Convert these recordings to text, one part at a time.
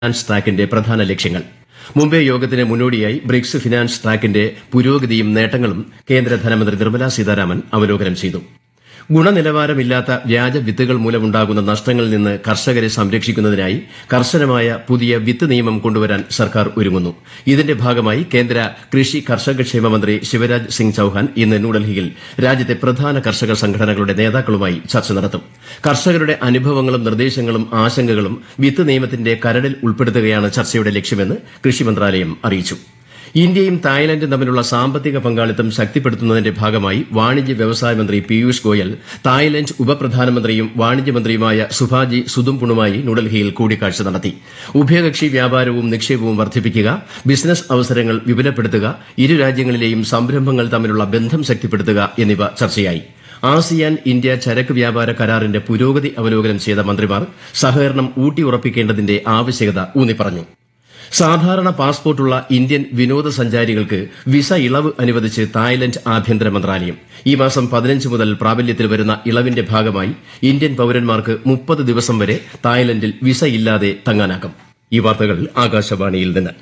Finance ട്രാക്കിന്റെ പ്രധാന ലക്ഷ്യങ്ങൾ. മുംബൈ യോഗത്തിന് മുന്നോടിയായി ബ്രിക്സ് ഫിനാൻസ് ട്രാക്കിന്റെ പുരോഗതിയും നേട്ടങ്ങളും കേന്ദ്ര ധനമന്ത്രി നിർമ്മലാ സീതാരാമൻ അവലോകനം ചെയ്തു. ഗുണനിലവാരമില്ലാത്ത വ്യാജ വിത്തുകൾ മൂലമുണ്ടാകുന്ന നഷ്ടങ്ങളിൽ നിന്ന് കർഷകരെ സംരക്ഷിക്കുന്നതിനായി കർശനമായ പുതിയ വിത്ത് നിയമം കൊണ്ടുവരാൻ സർക്കാർ ഒരുങ്ങുന്നു. ഇതിന്റെ ഭാഗമായി കേന്ദ്ര കൃഷി കർഷകക്ഷേമ മന്ത്രി ശിവരാജ് സിംഗ് ചൌഹാൻ ഇന്ന് ന്യൂഡൽഹിയിൽ രാജ്യത്തെ പ്രധാന കർഷക സംഘടനകളുടെ നേതാക്കളുമായി ചർച്ച നടത്തും. കർഷകരുടെ അനുഭവങ്ങളും നിർദ്ദേശങ്ങളും ആശങ്കകളും വിത്ത് നിയമത്തിന്റെ കരടിൽ ഉൾപ്പെടുത്തുകയാണ് ചർച്ചയുടെ ലക്ഷ്യമെന്ന് കൃഷി മന്ത്രാലയം അറിയിച്ചു. ഇന്ത്യയും തായ്ലൻഡും തമ്മിലുള്ള സാമ്പത്തിക പങ്കാളിത്തം ശക്തിപ്പെടുത്തുന്നതിന്റെ ഭാഗമായി വാണിജ്യ വ്യവസായ മന്ത്രി പീയൂഷ് ഗോയൽ തായ്ലൻഡ് ഉപപ്രധാനമന്ത്രിയും വാണിജ്യമന്ത്രിയുമായ സുഭാജി സുദുംപുണുമായി ന്യൂഡൽഹിയിൽ കൂടിക്കാഴ്ച നടത്തി. ഉഭയകക്ഷി വ്യാപാരവും നിക്ഷേപവും വർദ്ധിപ്പിക്കുക, ബിസിനസ് അവസരങ്ങൾ വിപുലപ്പെടുത്തുക, ഇരു രാജ്യങ്ങളിലെയും സംരംഭങ്ങൾ തമ്മിലുള്ള ബന്ധം ശക്തിപ്പെടുത്തുക എന്നിവ ചർച്ചയായി. ആസിയാൻ ഇന്ത്യ ചരക്ക് വ്യാപാര കരാറിന്റെ പുരോഗതി അവലോകനം ചെയ്ത മന്ത്രിമാർ സഹകരണം ഊട്ടിയുറപ്പിക്കേണ്ടതിന്റെ ആവശ്യകത ഊന്നിപ്പറഞ്ഞു. സാധാരണ പാസ്പോർട്ടുള്ള ഇന്ത്യൻ വിനോദസഞ്ചാരികൾക്ക് വിസ ഇളവ് അനുവദിച്ച് തായ്ലൻഡ് ആഭ്യന്തര മന്ത്രാലയം. ഈ മാസം 15 മുതൽ പ്രാബല്യത്തിൽ വരുന്ന ഇളവിന്റെ ഭാഗമായി ഇന്ത്യൻ പൌരന്മാർക്ക് 30 ദിവസം വരെ തായ്ലൻഡിൽ വിസ ഇല്ലാതെ തങ്ങാനാകും. ഈ വാർത്തകൾ ആകാശവാണിയിൽ നിന്ന്.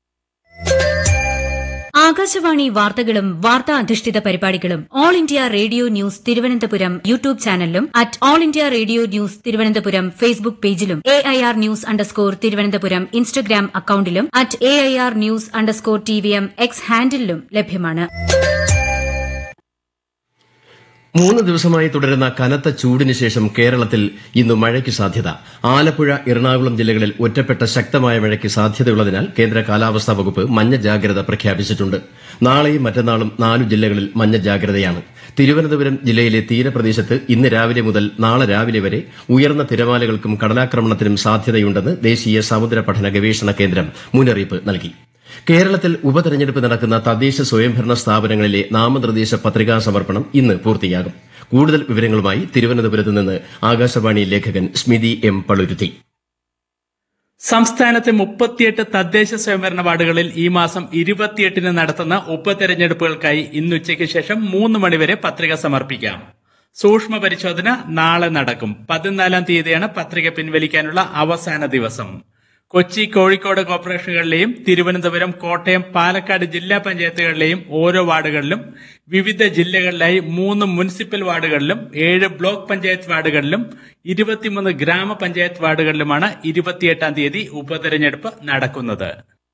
ആകാശവാണി വാർത്തകളും വാർത്താ അധിഷ്ഠിത പരിപാടികളും all India radio news Thiruvananthapuram YouTube ചാനലിലും all India radio news Thiruvananthapuram Facebook പേജിലും AIR ന്യൂസ് _ തിരുവനന്തപുരം ഇൻസ്റ്റഗ്രാം അക്കൌണ്ടിലും AIR ന്യൂസ് _ TVM X ഹാൻഡിലും ലഭ്യമാണ്. 3 ദിവസമായി തുടരുന്ന കനത്ത ചൂടിന് ശേഷം കേരളത്തിൽ ഇന്ന് മഴയ്ക്ക് സാധ്യത. ആലപ്പുഴ, എറണാകുളം ജില്ലകളിൽ ഒറ്റപ്പെട്ട ശക്തമായ മഴയ്ക്ക് സാധ്യതയുള്ളതിനാൽ കേന്ദ്ര കാലാവസ്ഥാ വകുപ്പ് മഞ്ഞ ജാഗ്രത പ്രഖ്യാപിച്ചിട്ടുണ്ട്. നാളെയും മറ്റന്നാളും 4 ജില്ലകളിൽ മഞ്ഞ ജാഗ്രതയാണ്. തിരുവനന്തപുരം ജില്ലയിലെ തീരപ്രദേശത്ത് ഇന്ന് രാവിലെ മുതൽ നാളെ രാവിലെ വരെ ഉയർന്ന തിരമാലകൾക്കും കടലാക്രമണത്തിനും സാധ്യതയുണ്ടെന്ന് ദേശീയ സമുദ്ര പഠന ഗവേഷണ കേന്ദ്രം മുന്നറിയിപ്പ് നൽകി. കേരളത്തിൽ ഉപതെരഞ്ഞെടുപ്പ് നടക്കുന്ന തദ്ദേശ സ്വയംഭരണ സ്ഥാപനങ്ങളിലെ നാമനിർദ്ദേശ പത്രികാ സമർപ്പണം ഇന്ന് പൂർത്തിയാകും. കൂടുതൽ വിവരങ്ങളുമായി തിരുവനന്തപുരത്ത് നിന്ന് ആകാശവാണി ലേഖകൻ സ്മിതി M. പളുരുത്തി. സംസ്ഥാനത്തെ 38 തദ്ദേശ സ്വയംഭരണ വാർഡുകളിൽ ഈ മാസം 28-ന് നടത്തുന്ന ഉപതെരഞ്ഞെടുപ്പുകൾക്കായി ഇന്ന് ഉച്ചയ്ക്ക് ശേഷം 3 മണിവരെ പത്രിക സമർപ്പിക്കാം. സൂക്ഷ്മ പരിശോധന നാളെ നടക്കും. 14-ാം തീയതിയാണ് പത്രിക പിൻവലിക്കാനുള്ള അവസാന ദിവസം. കൊച്ചി, കോഴിക്കോട് കോർപ്പറേഷനുകളിലെയും തിരുവനന്തപുരം, കോട്ടയം, പാലക്കാട് ജില്ലാ പഞ്ചായത്തുകളിലെയും ഓരോ വാർഡുകളിലും വിവിധ ജില്ലകളിലായി 3 മുനിസിപ്പൽ വാർഡുകളിലും 7 ബ്ലോക്ക് പഞ്ചായത്ത് വാർഡുകളിലും 23 ഗ്രാമപഞ്ചായത്ത് വാർഡുകളിലുമാണ് 28-ാം തീയതി ഉപതെരഞ്ഞെടുപ്പ് നടക്കുന്നത്.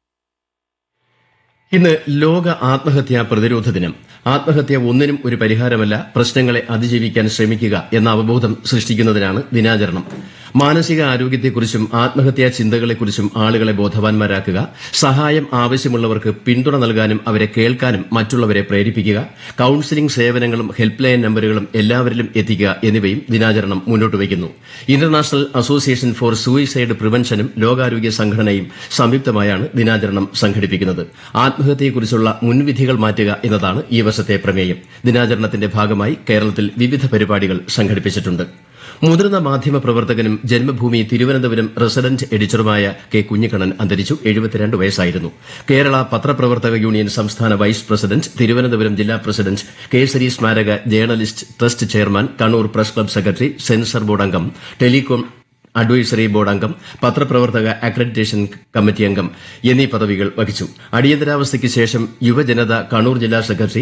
ഇന്ന് ലോക ആത്മഹത്യാ പ്രതിരോധ ദിനം. ആത്മഹത്യ ഒന്നിനും ഒരു പരിഹാരമല്ല, പ്രശ്നങ്ങളെ അതിജീവിക്കാൻ ശ്രമിക്കുക എന്ന അവബോധം സൃഷ്ടിക്കുന്നതിനാണ് ദിനാചരണം. മാനസിക ആരോഗ്യത്തെക്കുറിച്ചും ആത്മഹത്യാ ചിന്തകളെക്കുറിച്ചും ആളുകളെ ബോധവാന്മാരാക്കുക, സഹായം ആവശ്യമുള്ളവർക്ക് പിന്തുണ നൽകാനും അവരെ കേൾക്കാനും മറ്റുള്ളവരെ പ്രേരിപ്പിക്കുക, കൌൺസിലിംഗ് സേവനങ്ങളും ഹെൽപ്പ് ലൈൻ നമ്പറുകളും എല്ലാവരിലും എത്തിക്കുക എന്നിവയും ദിനാചരണം മുന്നോട്ട് വയ്ക്കുന്നു. ഇന്റർനാഷണൽ അസോസിയേഷൻ ഫോർ സൂയിസൈഡ് പ്രിവൻഷനും ലോകാരോഗ്യ സംഘടനയും സംയുക്തമായാണ് ദിനാചരണം സംഘടിപ്പിക്കുന്നത്. ആത്മഹത്യയെക്കുറിച്ചുള്ള മുൻവിധികൾ മാറ്റുക എന്നതാണ് ഈ വർഷത്തെ പ്രമേയം. ദിനാചരണത്തിന്റെ ഭാഗമായി കേരളത്തിൽ വിവിധ പരിപാടികൾ സംഘടിപ്പിച്ചിട്ടുണ്ട്. മുതിർന്ന മാധ്യമ പ്രവർത്തകനും ജന്മഭൂമി തിരുവനന്തപുരം റെസിഡന്റ് എഡിറ്ററുമായ കെ കുഞ്ഞിക്കണ്ണൻ അന്തരിച്ചു. 72 വയസ്സായിരുന്നു. കേരള പത്രപ്രവർത്തക യൂണിയൻ സംസ്ഥാന വൈസ് പ്രസിഡന്റ്, തിരുവനന്തപുരം ജില്ലാ പ്രസിഡന്റ്, കേസരി സ്മാരക journalist trust chairman, Kannur press club secretary, censor board അംഗം, ടെലികോം അഡ്വൈസറി ബോർഡ് അംഗം, പത്രപ്രവർത്തക അക്രഡിറ്റേഷൻ കമ്മിറ്റി അംഗം എന്നീ പദവികൾ വഹിച്ചു. അടിയന്തരാവസ്ഥയ്ക്ക് ശേഷം യുവജനത കണ്ണൂർ ജില്ലാ സെക്രട്ടറി,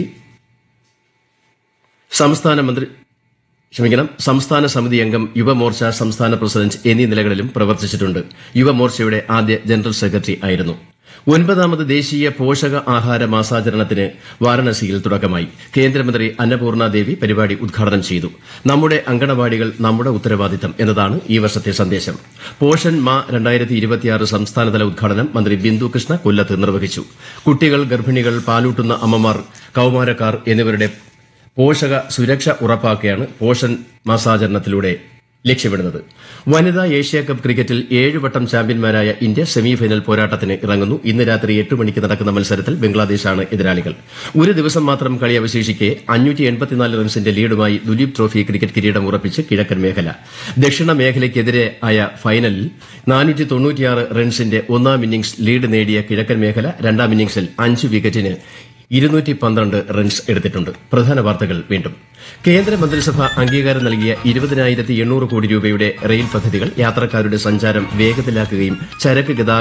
സംസ്ഥാന സമിതി അംഗം, യുവമോർച്ച സംസ്ഥാന പ്രസിഡന്റ് എന്നീ നിലകളിലും പ്രവർത്തിച്ചിട്ടുണ്ട്. യുവമോർച്ചയുടെ ആദ്യ ജനറൽ സെക്രട്ടറി ആയിരുന്നു. 9ാമത് ദേശീയ പോഷക ആഹാര മാസാചരണത്തിന് വാരണസിയിൽ തുടക്കമായി. കേന്ദ്രമന്ത്രി അന്നപൂർണ ദേവി പരിപാടി ഉദ്ഘാടനം ചെയ്തു. നമ്മുടെ അങ്കണവാടികൾ നമ്മുടെ ഉത്തരവാദിത്തം എന്നതാണ് ഈ വർഷത്തെ സന്ദേശം. പോഷൻ മാ 2026 സംസ്ഥാനതല ഉദ്ഘാടനം മന്ത്രി ബിന്ദു കൃഷ്ണ കൊല്ലത്ത് നിർവഹിച്ചു. കുട്ടികൾ, ഗർഭിണികൾ, പാലൂട്ടുന്ന അമ്മമാർ, കൌമാരക്കാർ എന്നിവരുടെ പോഷക സുരക്ഷ ഉറപ്പാക്കുകയാണ് പോഷൻ മാസാചരണത്തിലൂടെ ലക്ഷ്യമിടുന്നത്. വനിതാ ഏഷ്യാകപ്പ് ക്രിക്കറ്റിൽ 7 വട്ടം ചാമ്പ്യന്മാരായ ഇന്ത്യ സെമിഫൈനൽ പോരാട്ടത്തിന് ഇറങ്ങുന്നു. ഇന്ന് രാത്രി 8 മണിക്ക് നടക്കുന്ന മത്സരത്തിൽ ബംഗ്ലാദേശാണ് എതിരാളികൾ. ഒരു ദിവസം മാത്രം കളി അവശേഷിക്കെ 584 റൺസിന്റെ ലീഡുമായി ദുലീപ് ട്രോഫി ക്രിക്കറ്റ് കിരീടം ഉറപ്പിച്ച് കിഴക്കൻ മേഖല. ദക്ഷിണ മേഖലയ്ക്കെതിരെ ആയ ഫൈനലിൽ 496 റൺസിന്റെ 1ാം ഇന്നിംഗ്സ് ലീഡ് നേടിയ കിഴക്കൻ മേഖല 2ാം ഇന്നിംഗ്സിൽ 5 വിക്കറ്റിന് 212 റൺസ് എടുത്തിട്ടുണ്ട്. പ്രധാന വാർത്തകൾ വീണ്ടും. കേന്ദ്രമന്ത്രിസഭ അംഗീകാരം നൽകിയ 20,800 കോടി രൂപയുടെ റെയിൽ പദ്ധതികൾ യാത്രക്കാരുടെ സഞ്ചാരം വേഗത്തിലാക്കുകയും ചരക്ക് ഗതാഗതം